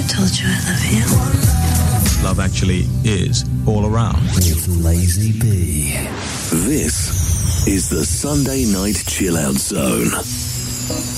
told you I love you. Love Actually is all around. With Lazy B. This is the Sunday Night Chill Out Zone.